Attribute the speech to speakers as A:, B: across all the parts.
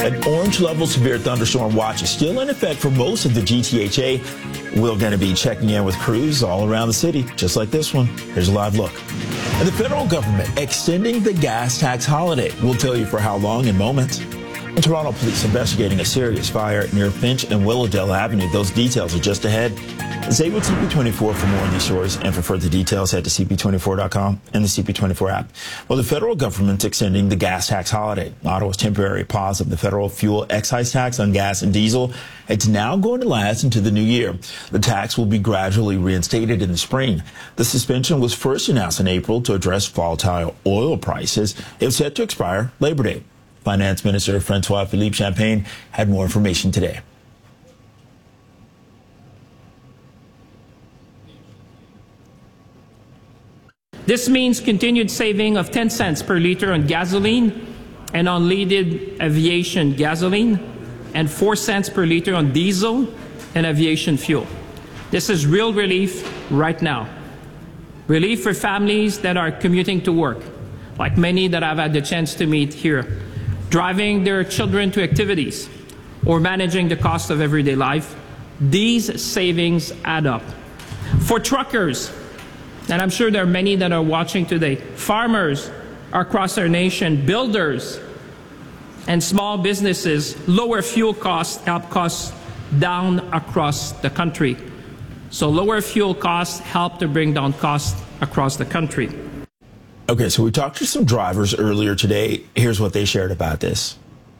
A: An orange-level severe thunderstorm watch is still in effect for most of the GTHA. We're going to be checking in with crews all around the city, just like this one. Here's a live look. And the federal government extending the gas tax holiday. We'll tell you for how long in moments. And Toronto police investigating a serious fire near Finch and Willowdale Avenue. Those details are just ahead. Stay with CP24 for more on these stories, and for further details, head to CP24.com and the CP24 app. Well, the federal government's extending the gas tax holiday. Ottawa's temporary pause of the federal fuel excise tax on gas and diesel, it's now going to last into the new year. The tax will be gradually reinstated in the spring. The suspension was first announced in April to address volatile oil prices. It's set to expire Labor Day. Finance Minister Francois Philippe Champagne had more information today.
B: This means continued saving of 10 cents per liter on gasoline and unleaded aviation gasoline, and 4 cents per liter on diesel and aviation fuel. This is real relief right now. Relief for families that are commuting to work, like many that I've had the chance to meet here, driving their children to activities, or managing the cost of everyday life. These savings add up. For truckers, and I'm sure there are many that are watching today, farmers across our nation, builders, and small businesses, lower fuel costs help costs down across the country. So lower fuel costs help to bring down costs across the country.
A: Okay, so we talked to some drivers earlier today. Here's what they shared about this.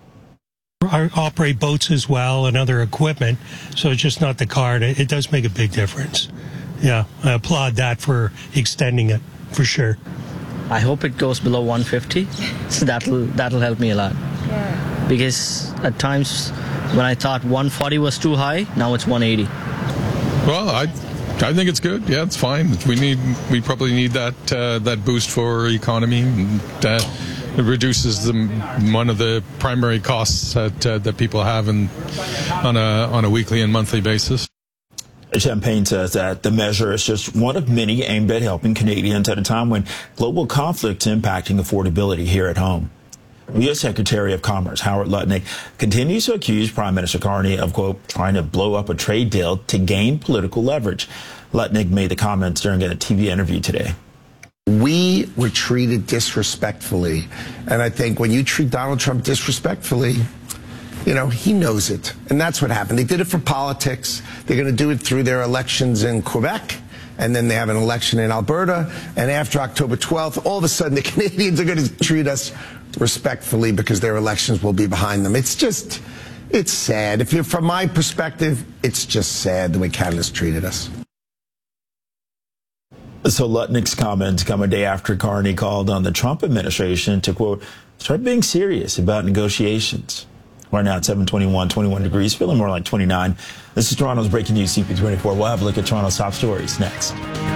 C: I operate boats as well and other equipment, so it's just not the car. It does make a big difference. Yeah, I applaud that for extending it, for sure.
D: I hope it goes below 150, so that'll help me a lot. Yeah. Because at times when I thought 140 was too high, now it's 180.
E: Well, I think it's good. Yeah, it's fine. We probably need that boost for economy. And, it reduces one of the primary costs that people have on a weekly and monthly basis.
A: Champagne says that the measure is just one of many aimed at helping Canadians at a time when global conflict's impacting affordability here at home. U.S. Secretary of Commerce Howard Lutnick continues to accuse Prime Minister Carney of, quote, trying to blow up a trade deal to gain political leverage. Lutnick made the comments during a TV interview today.
F: We were treated disrespectfully, and I think when you treat Donald Trump disrespectfully, you know, he knows it. And that's what happened. They did it for politics. They're going to do it through their elections in Quebec. And then they have an election in Alberta. And after October 12th, all of a sudden the Canadians are going to treat us respectfully because their elections will be behind them. It's just, it's sad. From my perspective, it's just sad the way Canada's treated us.
A: So Lutnick's comments come a day after Carney called on the Trump administration to, quote, start being serious about negotiations. Right now at 21 degrees, feeling more like 29. This is Toronto's Breaking News CP24. We'll have a look at Toronto's top stories next.